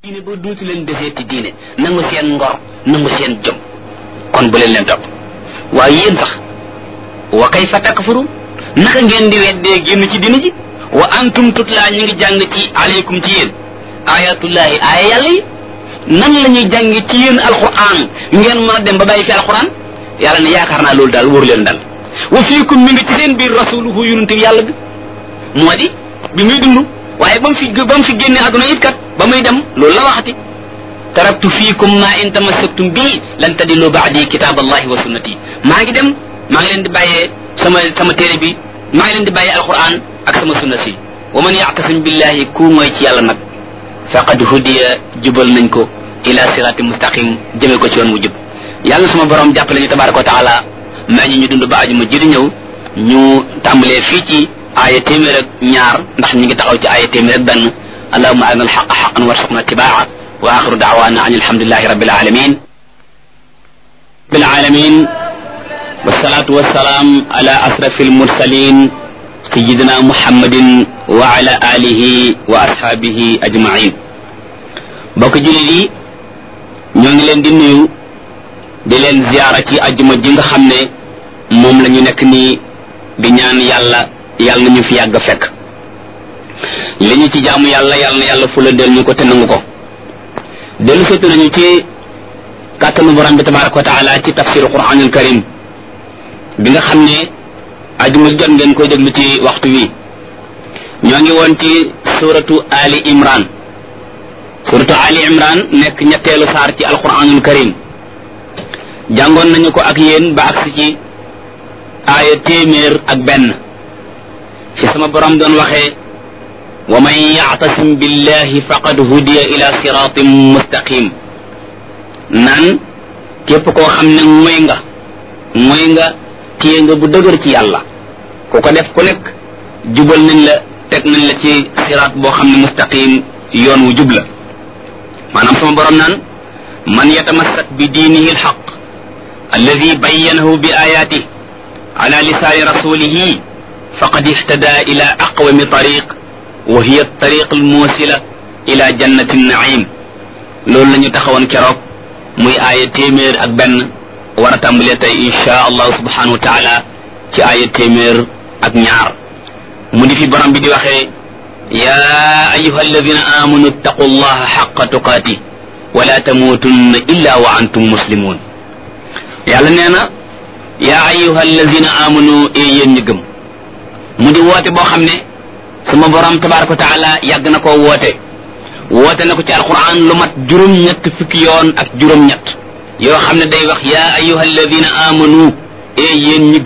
diine ba dootu leen deseeti diine nangu seen ngor nangu seen jom kon bu leen topp waaye yéen sax wa kayfa takfurun naka ngeen di weddee génn ci diine ji wa antum tutla ñu ngi jàng ci aleykum ci yéen ayatullahi aaya yàlla yi nan la ñuy jàng ci yéen alquran ngeen mën a dem ba bàyyi fi alquran yàlla ne yaakaar naa loolu daal wóoru leen dal wa fiikum mi ngi ci seen biir rasuluhu yonente yàlla bi moo di bi muy dund waaye ba mu fi génne àdduna it kat ba muy dem loolu la waxati taraktu fiikum ma in tamassaktum bii lan tadillu ba'di kitab allahi wa sunnati maa ngi dem maa ngi leen di bàyyee sama téere bi maa ngi leen di bàyyee alquran ak sama sunna si wa man ya'tasim billahi ku mooy ci yàlla nag faqad hudiya jubal nañ ko ila siratin mustaqim jëme ko ci yoon wu jub yàlla sama borom jàppale ñu tabaraka wa taala maa ñu dund ba aju ma ji di ñëw ñu tàmbalee fii ci aaya téeméer ak ñaar ndax ñu ngi taxaw ci aaya téeméer ak benn allahumma arina alxaqa xaqan warzuqna ittibaa wa axiru daawana an alhamdulillahi rabbil alamin wassalatu wassalaam ala asrafil mursalin sayyidina muhammadin wa ala alihi wa ashaabihi ajmain bokk jullit yi ñoo ngi leen di nuyu di leen ziyaara ci ajjuma ji nga xam ne moom la ñu nekk nii di ñaan yàlla nañu fi yàgg fekk li ñu ci jaamu yàlla na yàlla fula del ñu ko te nangu ko dellu sotti nañu ci kàttanu borom bi tabaraka wa taala ci tafsiru quranul karim bi nga xam ne ajuma jot ngeen koy déglu ci waxtu wi ñoo ngi woon ci suratu ali imran nekk ñetteelu saar ci alquranul karim jàngoon nañu ko ak yéen ba agsi ci aaya téeméer ak benn fi sama borom doon waxee wa man ya'tasim billahi faqad hudiya ila siratin mustaqim naan képp koo xam ne mooy nga téye nga bu dëgër ci yàlla ku ko def ku nekk jubal nañ la teg nañ la ci siraat boo xam ne mustaqim yoon wu jub la maanaam sama borom naan man yatamassak bi diinihi alxaq alladi bayyanahu bi ayatihi ala lisaani rasulihi faqad ihtada ila aqwami tariq wa hiya tariq almuusila ila jannati naim loolu la ñu taxawoon keroog muy aaya téeméer ak benn war a tàmbalee tey insha allahu subhanahu wa taala ci aaya téeméer ak ñaar mu di fi borom bi di waxee ya ayuha alladina amanu ittaqu allaha xaqa tuqaati wala tamuutunna illa wa antum muslimun yàlla nee na yaa ayyuha allazina amanu yéen ñi gëm mu di woote boo xam ne sama borom tabaraka wa taala yàgg na koo woote na ko ci alquran lu mat juróom-ñett fukki yoon ak juróom-ñett yoo xam ne day wax yaa ayyuha allazina amanu yéen ñi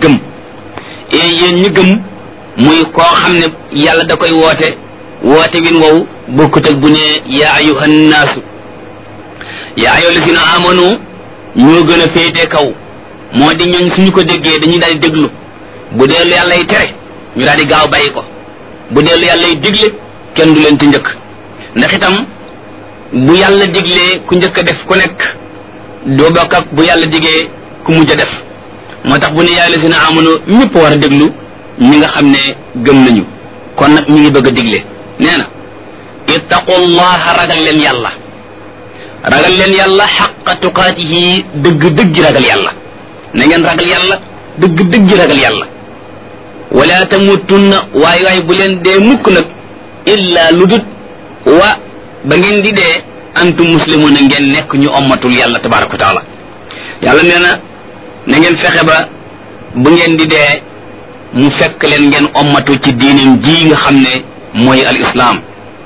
gëm muy koo xam ne yàlla da koy woote win wow bokkut ak bu ne yaa ayyuha nnaasu yaa ayyuha allazina amanu ñoo gën a féetee kaw moo di ñooñ suñu ko déggee dañuy daal di déglu bu dee lu yàlla y tere ñu daal di gaaw bàyyi ko bu dee lu yàlla y digle kenn du leen ci njëkk ndax itam bu yàlla diglee ku njëkk a def ku nekk doo bokk ak bu yàlla digee ku mujj a def moo tax bu ne yàlla si na amono ñëpp war a déglu ñi nga xam ne gëm nañu kon nag mi ngi bëgg a digle nee na ittaqullaha ragal leen yàlla xaqa tuqaatihi dëgg ragal yàlla na ngeen ragal yàlla dëgg ragal yàlla wala tamutunna waay bu leen dee mukk nag illa lu dut wa ba ngeen di dee antum muslimuna ngeen nekk ñu ommatul yàlla tabaraka wa taala yàlla nee na ngeen fexe ba bu ngeen di dee mu fekk leen ngeen ommatu ci diinim ji nga xam ne mooy al islam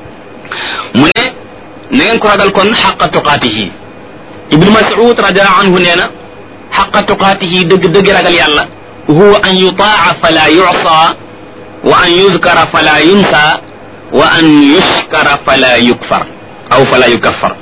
mu ne na ngeen ko ragal kon xaqa tuqaatihi ibnu mas'ud radiallahu anhu nee na xaqa tuqaatihi dëgg ragal yàlla huwa an yutaa fala yusa wa an yuzkara fala yunsa wa an yushkara fala yukfar aw fala yukaffar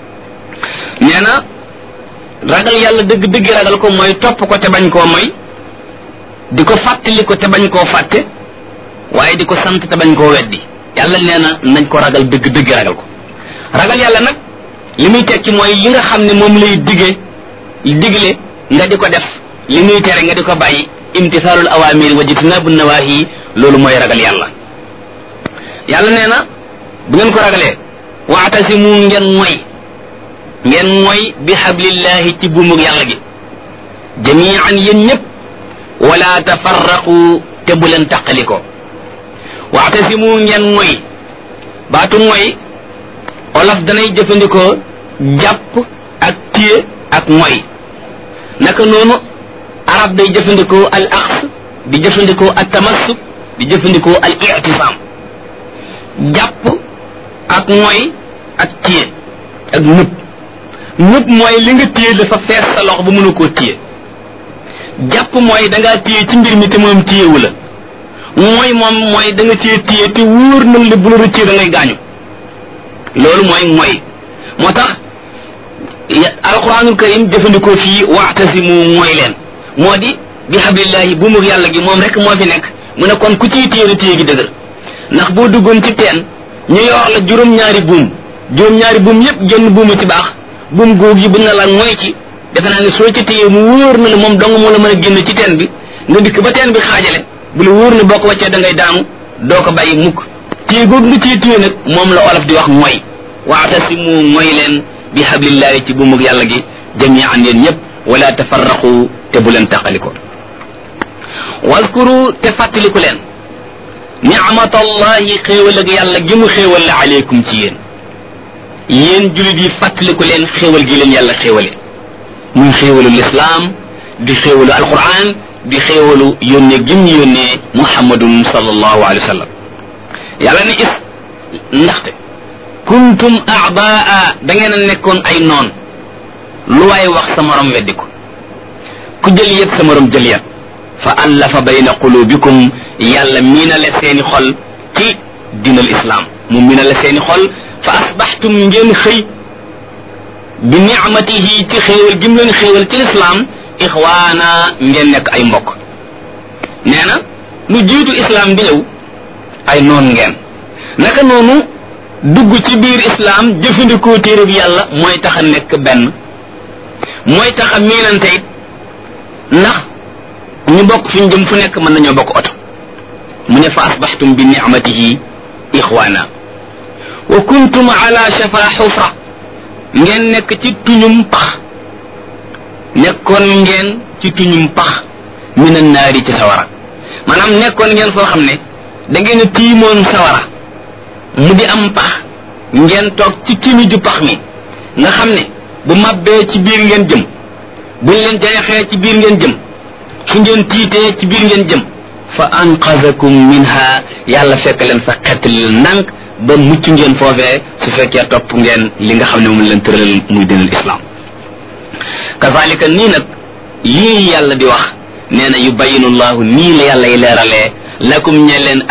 nee na ragal yàlla dëgg ragal ko mooy topp ko te bañ koo moy di ko fàttali ko te bañ koo fàtte waaye di ko sant te bañ koo weddi yàlla nee na nañ ko ragal dëgg ragal ko ragal yàlla nag li muy tekki mooy li nga xam ne moom lay digle nga di ko def li muy tere nga di ko bàyyi imtisaalul awaamir wa jitnaabu nawaahi loolu mooy ragal yàlla nee na bu ngeen ko ragalee waatasimu ngeen mooy bi hablillahi ci buumug yàlla gi jami'an yéen ñëpp wala tafarraqu te bu leen taqaliko waatasimu ngeen mooy baatu mooy olof danay jëfandikoo jàpp ak téye ak mooy naka noonu arab day jëfandikoo al axs di jëfandikoo al tamassuk di jëfandikoo al i'tisam jàpp ak mooy ak téye ak nëpp mooy li nga téye dafa fees sa loxo ba mënu koo téye jàpp mooy da ngaa téye ci mbir mi te moom téyewu la mooy moom mooy da nga téye te wóor na la bu la rëccee da ngay gaañu loolu mooy moo tax alquranul karim jëfandikoo fii wa'tasimu mooy leen moo di bi hablillahi buumug yàlla gi moom rek moo fi nekk mu ne kon ku ciy téye na téye gi dëgër ndax boo duggoon ci teen ñu yor la juróom-ñaari buum yépp génn buumu ci baax buum góog yi buñ na la mooy ci defe naa ne soo ci téye mu wóor na la moom dong moo la mën a génn ci teen bi nga dikk ba teen bi xaajale bu la wóor ne boo ko wàccee da ngay daanu doo ko bàyyi mukk téye googu nga ciy téye nag moom la olof di wax mooy waatasimu mooy leen bi hablillahi ci buumug yàlla gi jami'an yéen ñëpp wala tafarraqu te bu leen taqaliko waskuru te fàttaliku leen ni'matallahi xéewal ak yàlla gi mu xéewal la aleykum ci yéen julit yi fàttaliku leen xéewal gi leen yàlla xéewale muy xéewalu lislaam di xéewalu alquran di xéewalu yónnee gim ñu yónnee muhammadun sallallahu alayhi wa sallam yàlla ne ndaxte kuntum a'daa da ngeen a nekkoon ay noon lu waay wax sa morom weddi ko ku jël yet sa morom jël yet fa allafa bayna qulubikum yàlla miinale seeni xol ci diinal islam mu miinale seeni xol fa asbaxtum ngeen xëy bi ni'matihi ci xéewal gim leen xéewal ci lislaam ixwaana ngeen nekk ay mbokk nee na lu jiitu islam di ñëw ay noon ngeen naka noonu dugg ci biir islam jëfandikoo téere bi yàlla mooy tax a nekk benn mooy tax a miinante it ndax ñu bokk fi ñu jëm fu nekk mën nañoo bokk oto mu ne fa asbaxtum bi ni'matihi ixwaana wa kuntum ala shafa xufra ngeen nekk ci tuñum pax nekkoon ngeen ci tuñum pax minan naari ci sawara maanaam nekkoon ngeen foo xam ne da ngeen a tiimoon sawara mu di am pax ngeen toog ci kimi ju pax mi nga xam ne bu mabbee ci biir ngeen jëm buñ leen jayaxee ci biir ngeen jëm fu ngeen tiitee ci biir ngeen jëm fa anqazakum minha yàlla fekk leen fa xettali ndànk ba mucc ngeen foofee su fekkee topp ngeen li nga xam ne moom leen tëralal muy dinal islam kazalika nii nag lii yàlla di wax nee na yubayinu llahu nii la yàlla yi leeralee lakum ñe leen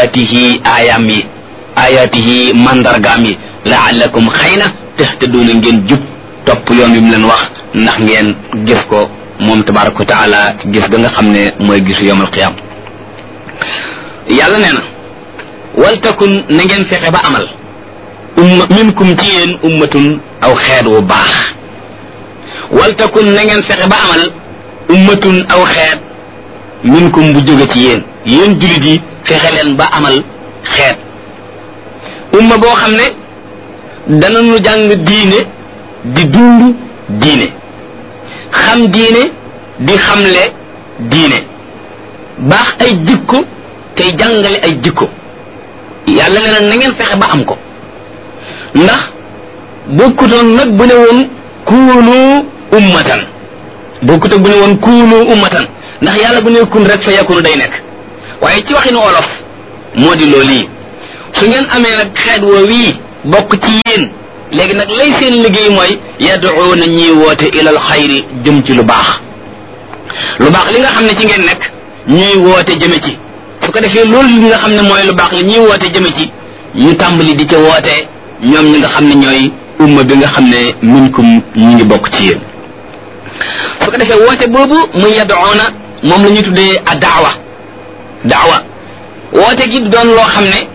ayaatihi mandargaam yi laallakum xëy na tahtaduuna ngeen jub topp yoon wi mu leen wax ndax ngeen gis ko moom tabaraka wa taala gis ga nga xam ne mooy gisu yawmal qiyaama yàlla nee na waltakun na ngeen fexe ba amal minkum ci yéen ummatun aw xeet wu baax waltakun na ngeen fexe ba amal ummatun aw xeet minkum bu jóge ci yéen jullit yi fexe leen ba amal xeet umma boo xam ne danañu jàng diine di dund diine xam diine di xamle diine baax ay jikko tey jàngale ay jikko yàlla nee na ngeen fexe ba am ko ndax bokkutoon nag bu ne woon kuunu ummatan bokkut ak bu ne woon kuunu ummatan ndax yàlla bu ne kun rek fa yakunu day nekk waaye ci waxinu olof moo di loolu yi su ngeen amee nag xeet woo wii bokk ci yéen léegi nag lay seen liggéey mooy yad'uuna ñiy woote ilal xayri jëm ci lu baax li nga xam ne ci ngeen nekk ñuy woote jëme ci su ko defee loolu li nga xam ne mooy lu baax li ñuy woote jëme ci ñu tàmbali di ca woote ñoom ñi nga xam ne ñooy umma bi nga xam ne minkum ñu ngi bokk ci yéen su ko defee woote boobu muy yad'uuna moom la ñuy tuddee a daawa woote gi doon loo xam ne